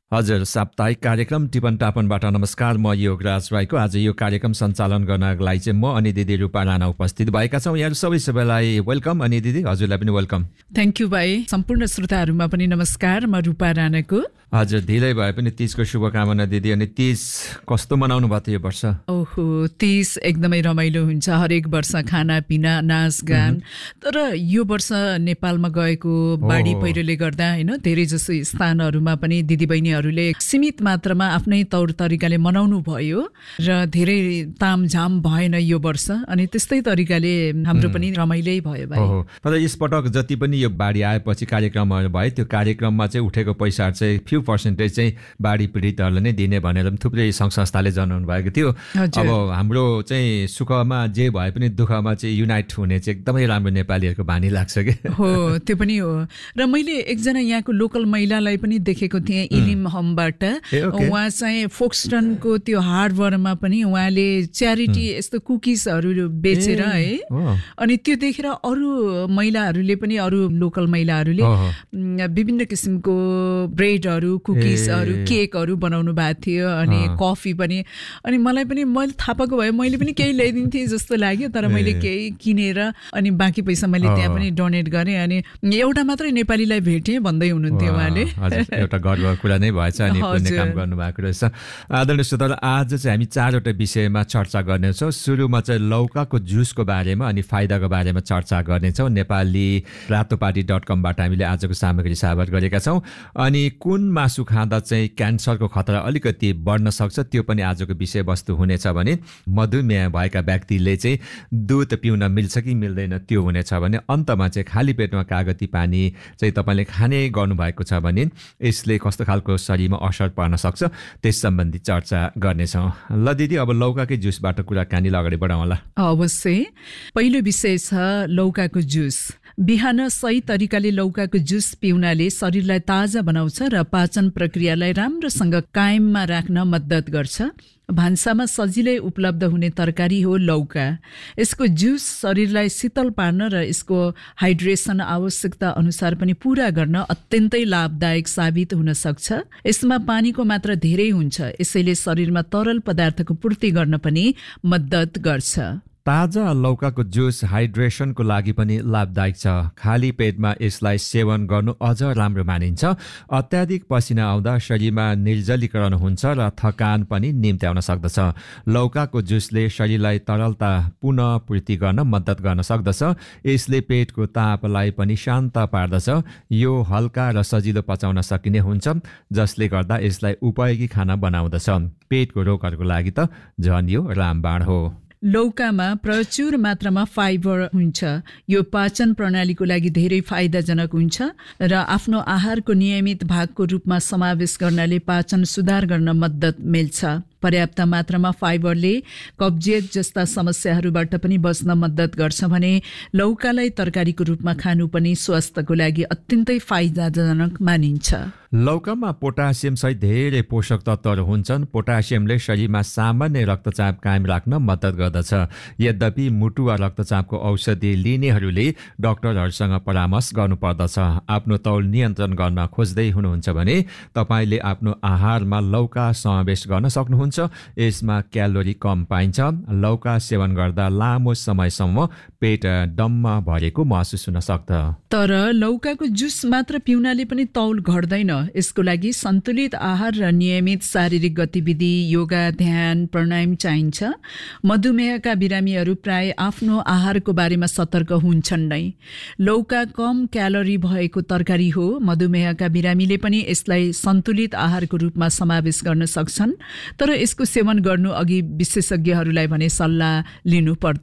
हजुर, साप्ताहिक कार्यक्रम टिपन टापनबाट नमस्कार। म योगराज राईको आज यो कार्यक्रम सञ्चालन गर्नका लागि चाहिँ म अनि दिदी रूपा राणा उपस्थित भएका छौँ। यहाँ सबैलाई वेलकम। अनि दिदी हजुरलाई पनि वेलकम। थ्याङ्क यू भाइ। सम्पूर्ण श्रोताहरूमा पनि नमस्कार। म रूपा राणाको। हजुर, ढिलै भए पनि तीजको शुभकामना दिदी। अनि तीज कस्तो मनाउनु भयो त यो वर्ष? ओहो, तीज एकदमै रमाइलो हुन्छ। हरेक वर्ष खानापिना नाचगान। तर यो वर्ष नेपालमा गएको बाढी पहिरोले गर्दा होइन धेरै जसो स्थानहरूमा पनि दिदीबहिनीहरूले सीमित मात्रामा आफ्नै तौर तरिकाले मनाउनु भयो र धेरै तामझाम भएन यो वर्ष। अनि त्यस्तै तरिकाले हाम्रो पनि रमाइलै भयो भाइ। तर यसपटक जति पनि यो बाढी आएपछि कार्यक्रमहरू भयो, त्यो कार्यक्रममा चाहिँ उठेको पैसाहरू चाहिँ फ्यु पर्सेन्टेज चाहिँ बाढी पीडितहरूलाई नै दिने भनेर थुप्रै सङ्घ संस्थाले जनाउनु भएको थियो। अब हाम्रो चाहिँ सुखमा जे भए पनि दुःखमा चाहिँ युनाइट हुने चाहिँ एकदमै राम्रो नेपालीहरूको बानी लाग्छ कि। हो, त्यो पनि हो। र मैले एकजना यहाँको लोकल महिलालाई पनि देखेको थिएँ इलिम हमबाट। उहाँ चाहिँ फोक्सटनको त्यो हार्बरमा पनि उहाँले च्यारिटी यस्तो कुकिजहरू बेचेर है। अनि त्यो देखेर अरू महिलाहरूले पनि अरू लोकल महिलाहरूले विभिन्न किसिमको ब्रेडहरू कुकिजहरू केकहरू बनाउनु भएको थियो अनि कफी पनि। अनि मलाई पनि मैले थाहा पाएको भए मैले पनि केही ल्याइदिन्थेँ जस्तो लाग्यो। तर मैले केही किनेर अनि बाँकी पैसा मैले त्यहाँ पनि डोनेट गरेँ। अनि एउटा मात्रै नेपालीलाई भेटेँ भन्दै हुनुहुन्थ्यो उहाँले। एउटा गर्वको कुरा नै भएछ अनि पुण्य काम गर्नुभएको रहेछ। आदरणीय श्रोताहरू, आज चाहिँ हामी 4वटा विषयमा चर्चा गर्नेछौँ। सुरुमा चाहिँ लौकाको जुसको बारेमा अनि फाइदाको बारेमा चर्चा गर्नेछौँ। नेपाली रातोपाटी.com-बाट हामीले आजको सामग्री साझा गरेका छौँ। अनि कुन मासु खाँदा चाहिँ क्यान्सरको खतरा अलिकति बढ्न सक्छ त्यो पनि आजको विषयवस्तु हुनेछ भने मधुमेह भएका व्यक्तिले चाहिँ दुध पिउन मिल्छ कि मिल्दैन त्यो हुनेछ भने अन्तमा चाहिँ खाली पेटमा कागती पानी चाहिँ तपाईँले खाने गर्नुभएको छ भने यसले कस्तो खालको शरीरमा असर पर्न सक्छ त्यस सम्बन्धी चर्चा गर्नेछौँ। ल दिदी, अब लौकाकै जुसबाट कुराकानी अगाडि बढाउँ होला। अवश्य। पहिलो विषय छ लौकाको जुस। बिहान सही तरिकाले लौकाको जुस पिउनाले शरीरलाई ताजा बनाउँछ र पाचन प्रक्रियालाई राम्रोसँग कायममा राख्न मद्दत गर्छ। भान्सामा सजिलै उपलब्ध हुने तरकारी हो लौका। यसको जुस शरीरलाई शीतल पार्न र यसको हाइड्रेसन आवश्यकता अनुसार पनि पूरा गर्न अत्यन्तै लाभदायक साबित हुन सक्छ। यसमा पानीको मात्रा धेरै हुन्छ, यसैले शरीरमा तरल पदार्थको पूर्ति गर्न पनि मद्दत गर्छ। ताजा लौकाको जुस हाइड्रेसनको लागि पनि लाभदायक छ। खाली पेटमा यसलाई सेवन गर्नु अझ राम्रो मानिन्छ। अत्याधिक पसिना आउँदा शरीरमा निर्जलीकरण हुन्छ र थकान पनि निम्त्याउन सक्दछ। लौकाको जुसले शरीरलाई तरलता पुनः पूर्ति गर्न मद्दत गर्न सक्दछ। यसले पेटको तापलाई पनि शान्त पार्दछ। यो हल्का र सजिलो पचाउन सकिने हुन्छ, जसले गर्दा यसलाई उपयोगी खाना बनाउँदछ। पेटको रोगहरूको लागि त झन् यो रामबाण हो। लौकामा प्रचुर मात्रामा फाइबर हुन्छ। यो पाचन प्रणालीको लागि धेरै फाइदाजनक हुन्छ र आफ्नो आहारको नियमित भागको रूपमा समावेश गर्नाले पाचन सुधार गर्न मद्दत मिल्छ। पर्याप्त मात्रामा फाइबरले कब्जियत जस्ता समस्याहरूबाट पनि बच्न मद्दत गर्छ भने लौकालाई तरकारीको रूपमा खानु पनि स्वास्थ्यको लागि अत्यन्तै फाइदाजनक मानिन्छ। लौकामा पोटासियम सहित धेरै पोषक तत्त्वहरू हुन्छन्। पोटासियमले शरीरमा सामान्य रक्तचाप कायम राख्न मद्दत गर्दछ। यद्यपि मुटु वा रक्तचापको औषधि लिनेहरूले डाक्टरहरूसँग परामर्श गर्नुपर्दछ। आफ्नो तौल नियन्त्रण गर्न खोज्दै हुनुहुन्छ भने तपाईँले आफ्नो आहारमा लौका समावेश गर्न सक्नुहुन्छ। यसमा क्यालोरी कम पाइन्छ। लौका सेवन गर्दा लामो समयसम्म पेट डम्म भरेको महसुस हुन सक्छ। तर लौकाको जुस मात्र पिउनाले पनि तौल घट्दैन। यसको लागि सन्तुलित आहार र नियमित शारीरिक गतिविधि, योगा, ध्यान, प्राणायाम चाहिन्छ। मधुमेहका बिरामीहरू प्राय आफ्नो आहारको बारेमा सतर्क हुन्छन् नै। लौका कम क्यालोरी भएको तरकारी हो। मधुमेहका बिरामीले पनि यसलाई सन्तुलित आहारको रूपमा समावेश गर्न सक्छन्। तर यसको सेवन गर्नु अघि विशेषज्ञहरूलाई भने सल्लाह लिनु